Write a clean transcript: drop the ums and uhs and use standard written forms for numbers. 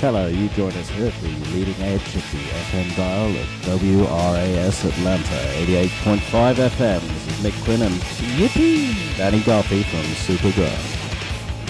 Hello, you join us here at the leading edge of the FM dial at WRAS Atlanta, 88.5 FM. This is Mick Quinn and Yippee! Danny Goffey from Superground.